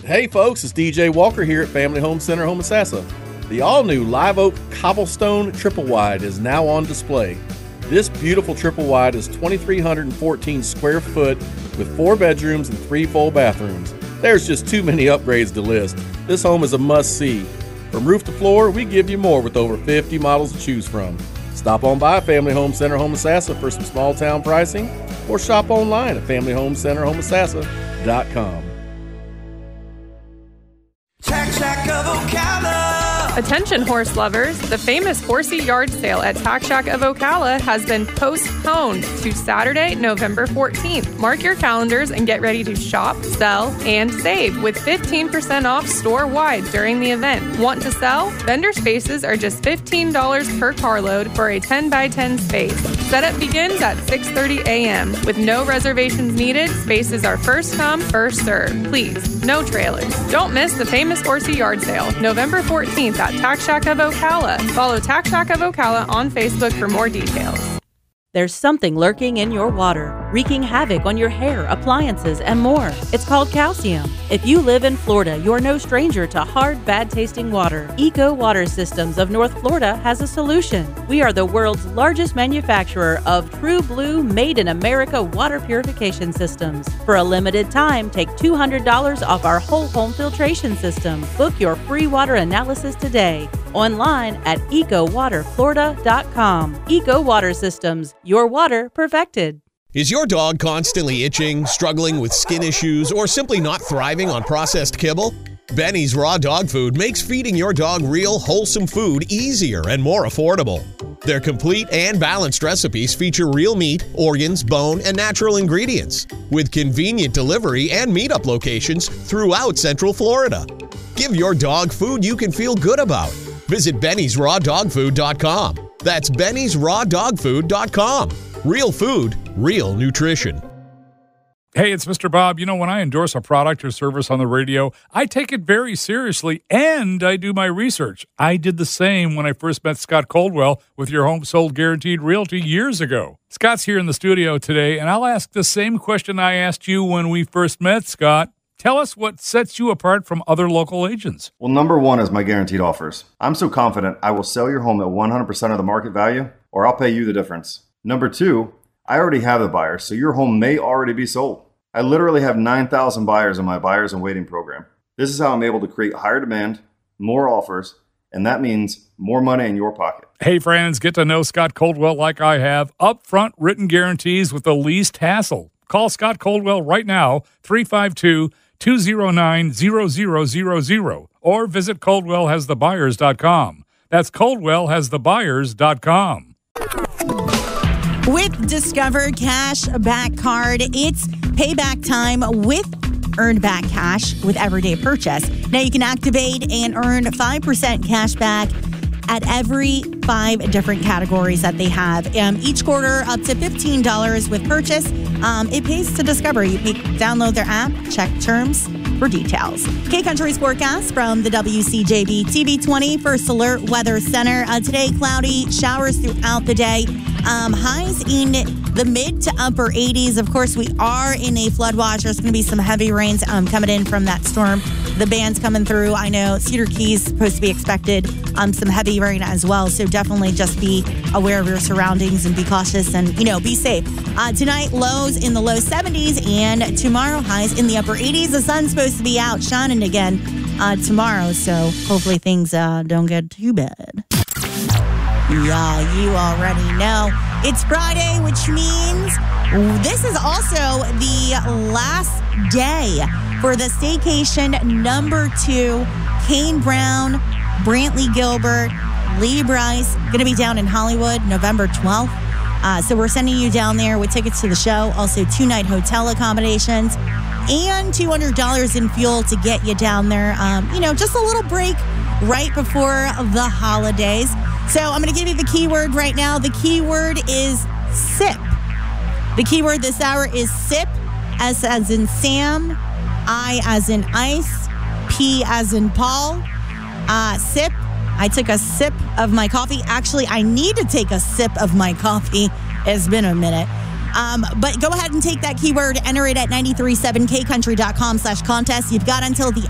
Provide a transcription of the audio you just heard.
Hey folks, it's DJ Walker here at Family Home Center, Homosassa. The all-new Live Oak Cobblestone Triple Wide is now on display. This beautiful triple wide is 2,314 square foot with 4 bedrooms and 3 full bathrooms. There's just too many upgrades to list. This home is a must-see. From roof to floor, we give you more with over 50 models to choose from. Stop on by Family Home Center, Homosassa for some small-town pricing, or shop online at familyhomecenterhomosassa.com. Tack Shack of Ocala. Attention horse lovers, the famous horsey yard sale at Tack Shack of Ocala has been postponed to Saturday, November 14th. Mark your calendars and get ready to shop, sell, and save with 15% off store-wide during the event. Want to sell? Vendor spaces are just $15 per carload for a 10x10 space. Setup begins at 6:30 a.m. With no reservations needed, spaces are first come, first served. Please, no trailers. Don't miss the famous horsey yard sale, November 14th at Tack Shack of Ocala. Follow Tack Shack of Ocala on Facebook for more details. There's something lurking in your water, wreaking havoc on your hair, appliances, and more. It's called calcium. If you live in Florida, you're no stranger to hard, bad-tasting water. Eco Water Systems of North Florida has a solution. We are the world's largest manufacturer of True Blue made-in-America water purification systems. For a limited time, take $200 off our whole home filtration system. Book your free water analysis today. Online at ecowaterflorida.com. Eco Water Systems, your water perfected. Is your dog constantly itching, struggling with skin issues, or simply not thriving on processed kibble? Benny's Raw Dog Food makes feeding your dog real, wholesome food easier and more affordable. Their complete and balanced recipes feature real meat, organs, bone, and natural ingredients, with convenient delivery and meetup locations throughout Central Florida. Give your dog food you can feel good about. Visit Benny'sRawDogFood.com. That's Benny'sRawDogFood.com. Real food, real nutrition. Hey, it's Mr. Bob. You know, when I endorse a product or service on the radio, I take it very seriously, and I do my research. I did the same when I first met Scott Coldwell with Your Home Sold Guaranteed Realty years ago. Scott's here in the studio today, and I'll ask the same question I asked you when we first met, Scott. Tell us what sets you apart from other local agents. Well, number one is my guaranteed offers. I'm so confident I will sell your home at 100% of the market value, or I'll pay you the difference. Number two, I already have the buyer, so your home may already be sold. I literally have 9,000 buyers in my buyers and waiting program. This is how I'm able to create higher demand, more offers, and that means more money in your pocket. Hey, friends, get to know Scott Coldwell like I have. Upfront written guarantees with the least hassle. Call Scott Coldwell right now, 352-209-0000, or visit ColdwellHasTheBuyers.com. That's ColdwellHasTheBuyers.com. With Discover Cash Back Card, it's payback time with earned back cash with everyday purchase. Now you can activate and earn 5% cash back at every 5 different categories that they have. Each quarter, up to $15 with purchase. It pays to Discover. You download their app, check terms for details. K-Country's forecast from the WCJB TV20 First Alert Weather Center. Today, cloudy, showers throughout the day. Highs in the mid to upper 80s. Of course, we are in a flood watch. There's going to be some heavy rains coming in from that storm. The band's coming through. I know Cedar Keys supposed to be expected some heavy rain as well. So definitely just be aware of your surroundings and be cautious and, be safe. Tonight, lows in the low 70s, and tomorrow, highs in the upper 80s. The sun's supposed to be out shining again tomorrow. So hopefully things don't get too bad. Yeah, you already know. It's Friday, which means this is also the last day for the staycation number 2. Kane Brown, Brantley Gilbert, Lee Brice, going to be down in Hollywood November 12th. So we're sending you down there with tickets to the show, also 2-night hotel accommodations, and $200 in fuel to get you down there. Just a little break right before the holidays. So I'm going to give you the keyword right now. The keyword is SIP. The keyword this hour is SIP. S as in Sam, I as in ice, P as in Paul. SIP. I took a sip of my coffee. Actually, I need to take a sip of my coffee. It's been a minute. But go ahead and take that keyword, enter it at 937kcountry.com/contest. You've got until the